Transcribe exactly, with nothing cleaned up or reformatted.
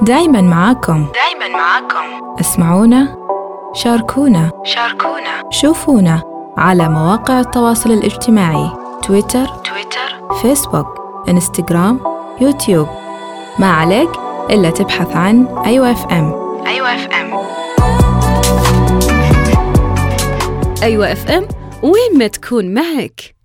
دايماً معاكم دايماً معاكم. اسمعونا، شاركونا شاركونا، شوفونا على مواقع التواصل الاجتماعي تويتر تويتر، فيسبوك إنستغرام يوتيوب. ما عليك إلا تبحث عن أيوة اف ام. أيوة اف ام. أيوة اف ام، وين ما تكون معك.